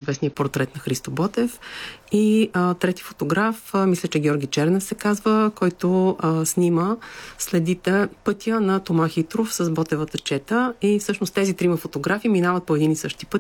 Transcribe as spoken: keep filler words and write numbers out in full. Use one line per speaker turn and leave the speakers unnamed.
известния портрет на Христо Ботев. И а, трети фотограф, а, мисля, че Георги Чернев се казва, който а, снима следите пътя на Тома Хитров с Ботевата чета. И всъщност тези трима фотографи минават по един и същи път